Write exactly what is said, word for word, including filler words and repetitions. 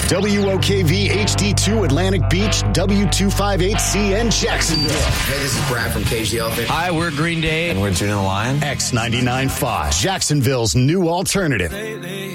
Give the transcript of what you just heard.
W O K V H D two Atlantic Beach, W two fifty-eight C N Jacksonville. Hey, this is Brad from Cage the Elephant. Hi, we're Green Day. And we're Tune the Lion. X ninety-nine point five, Jacksonville's new alternative.